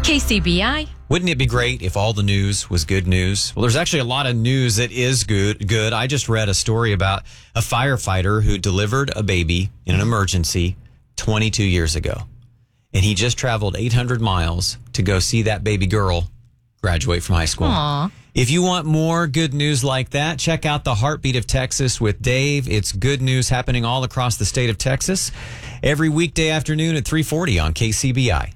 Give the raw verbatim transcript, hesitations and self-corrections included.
K C B I. Wouldn't it be great if all the news was good news? Well, there's actually a lot of news that is good. Good. I just read a story about a firefighter who delivered a baby in an emergency twenty-two years ago. And he just traveled eight hundred miles to go see that baby girl graduate from high school. Aww. If you want more good news like that, check out the Heartbeat of Texas with Dave. It's good news happening all across the state of Texas every weekday afternoon at three forty on K C B I.